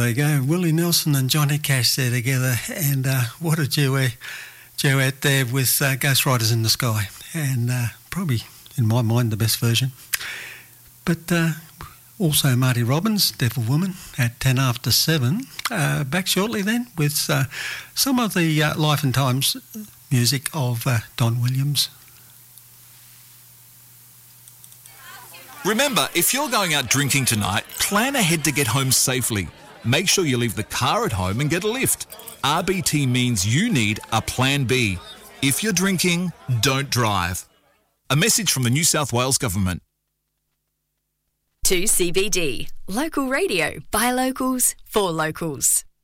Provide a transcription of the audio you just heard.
they go. Willie Nelson and Johnny Cash there together, and what a duet there with Ghost Riders in the Sky, and probably, in my mind, the best version. But also Marty Robbins, Devil Woman, at 10 after 7. Back shortly then with some of the Life and Times music of Don Williams. Remember, if you're going out drinking tonight, plan ahead to get home safely. Make sure you leave the car at home and get a lift. RBT means you need a plan B. If you're drinking, don't drive. A message from the New South Wales Government. 2CBD, local radio by locals for locals.